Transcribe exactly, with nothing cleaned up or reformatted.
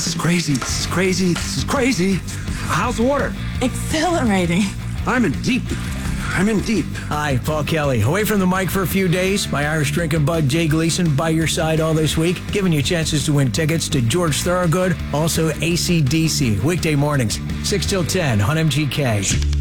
This is crazy. This is crazy. This is crazy. How's the water? Exhilarating. I'm in deep. I'm in deep. Hi, Paul Kelly. Away from the mic for a few days. My Irish drinking bud, Jay Gleason, by your side all this week, giving you chances to win tickets to George Thorogood, also A C D C, weekday mornings, six till ten on M G K.